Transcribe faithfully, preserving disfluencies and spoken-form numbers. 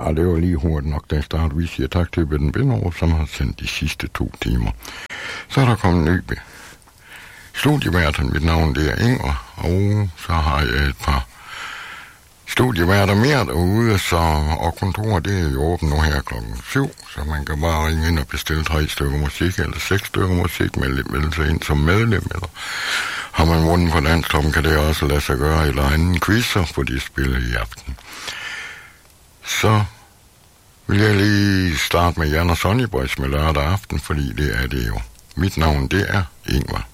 Ja, det var lige hurtigt nok, da jeg startede. Vi siger tak til Bitten Binderup, som har sendt de sidste to timer. Så er der kommet en ny studieværten. Mit navn det er Inger, og så har jeg et par studieværter mere derude, så, og kontoret det er jo åbent nu her klokken syv, så man kan bare ringe ind og bestille tre stykker musik, eller seks stykker musik, melde, melde sig ind som medlem, eller har man vundet på Landstoppen, kan det også lade sig gøre, eller anden quizzer, for de spiller i aften. Så vil jeg lige starte med Jan og Sonny Boys med lørdag aften, fordi det er det jo. Mit navn det er Ingvar.